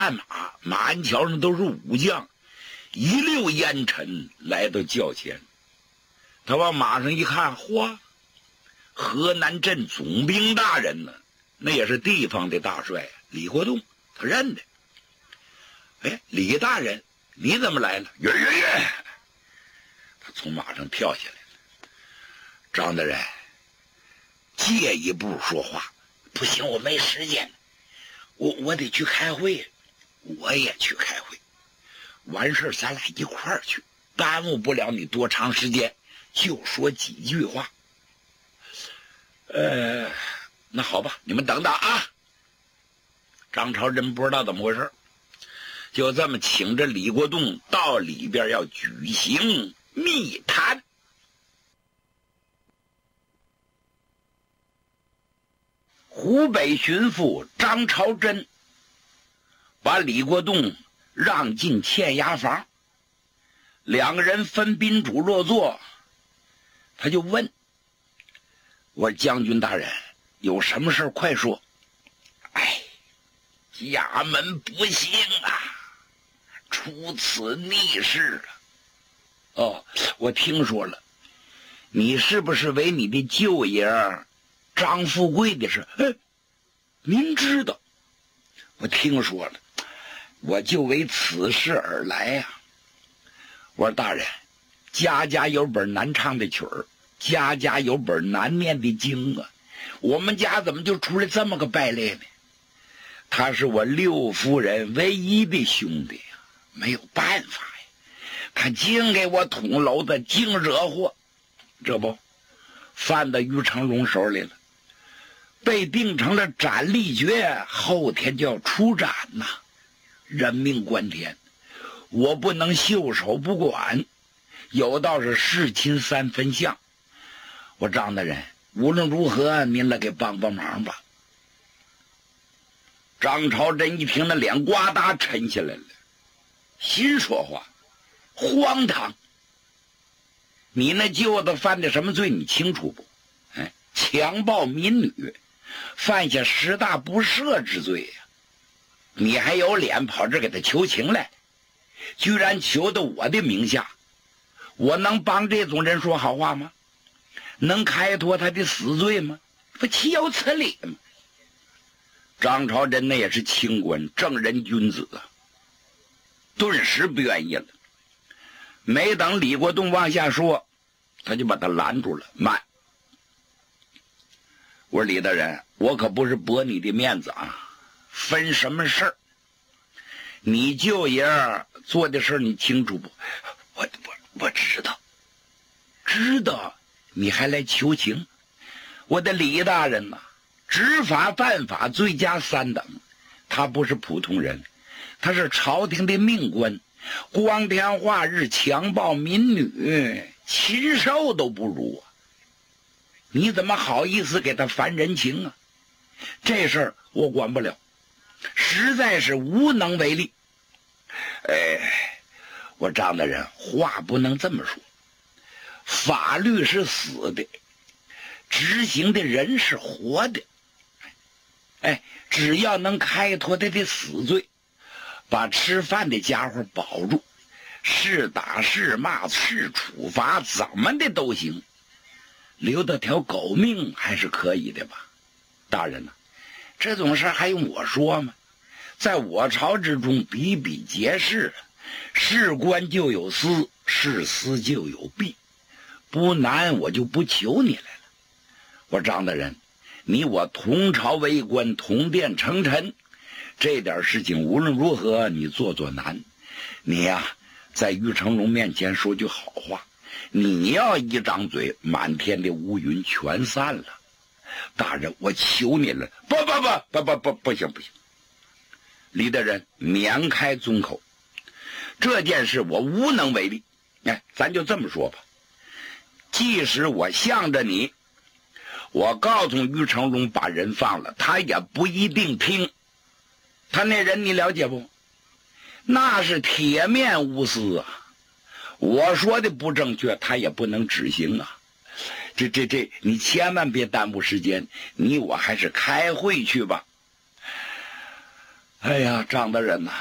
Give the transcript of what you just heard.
马，马鞍桥上都是武将，一溜烟尘来到轿前。他往马上一看，嚯，河南镇总兵大人呢，那也是地方的大帅李国栋，他认得。哎，李大人，你怎么来了？他从马上跳下来了。张大人，借一步说话。不行，我没时间，我得去开会。我也去开会，完事咱俩一块儿去，耽误不了你多长时间，就说几句话。那好吧，你们等等啊。张朝真不知道怎么回事，就这么请着李国栋到里边要举行密谈。湖北巡抚张朝真把李国栋让进欠押房，两个人分宾主落座。他就问我说：“将军大人，有什么事快说。”哎，衙门不幸啊，出此逆事啊。哦，我听说了，你是不是为你的舅爷张富贵的事？您知道？我听说了，我就为此事而来呀。我说大人，家家有本难唱的曲儿，家家有本难念的经啊。我们家怎么就出来这么个败类呢？他是我六夫人唯一的兄弟呀，没有办法呀。他净给我捅娄子，净惹祸，这不犯到于成龙手里了。被定成了斩立决，后天就要出斩呐，人命关天，我不能袖手不管，有道是事亲三分相。我张大人，无论如何您来给帮帮忙吧。张朝真一听，那脸呱嗒沉下来了，心说话，荒唐！你那舅子犯的什么罪你清楚不？强暴民女，犯下10大不赦之罪呀！你还有脸跑这给他求情来？居然求到我的名下，我能帮这种人说好话吗？能开脱他的死罪吗？不岂有此理吗？张朝真那也是清官正人君子啊，顿时不愿意了。没等李国栋往下说，他就把他拦住了。慢，我说李大人，我可不是驳你的面子啊，分什么事儿？你舅爷做的事你清楚不？我知道，知道你还来求情？我的李大人呐，执法犯法，罪加3等。他不是普通人，他是朝廷的命官，光天化日强暴民女，禽兽都不如啊！你怎么好意思给他烦人情啊？这事儿我管不了，实在是无能为力。我张大人，话不能这么说，法律是死的，执行的人是活的。只要能开脱他的死罪，把吃饭的家伙保住，是打是骂是处罚，怎么的都行，留得条狗命还是可以的吧。大人呐，这种事还用我说吗？在我朝之中比比皆是，是官就有私，是私就有弊，不难我就不求你来了。我张大人，你我同朝为官，同殿称臣，这点事情无论如何你做难。你呀，在于成龙面前说句好话，你要一张嘴，满天的乌云全散了。大人，我求你了。不行，李大人免开宗口，这件事我无能为力。咱就这么说吧，即使我向着你，我告诉于成龙把人放了，他也不一定听。他那人你了解不？那是铁面无私啊，我说的不正确，他也不能执行啊。你千万别耽误时间，你我还是开会去吧。 哎呀，张大人呐，